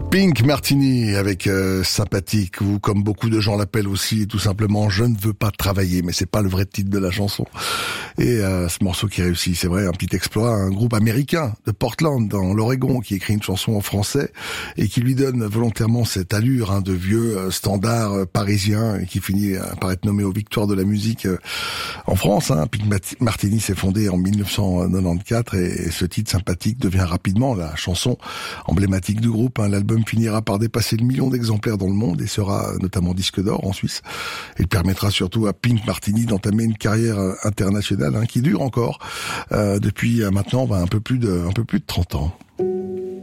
Pink Martini avec Sympathique, ou comme beaucoup de gens l'appellent aussi, tout simplement Je ne veux pas travailler, mais c'est pas le vrai titre de la chanson. Et ce morceau qui réussit, c'est vrai, un petit exploit, un groupe américain de Portland dans l'Oregon qui écrit une chanson en français et qui lui donne volontairement cette allure de vieux standard parisien et qui finit par être nommé aux victoires de la musique en France. Pink Martini s'est fondé en 1994 et ce titre Sympathique devient rapidement la chanson emblématique du groupe. L'album finira par dépasser le million d'exemplaires dans le monde et sera notamment disque d'or en Suisse. Il permettra surtout à Pink Martini d'entamer une carrière internationale qui dure encore depuis maintenant un peu plus de 30 ans.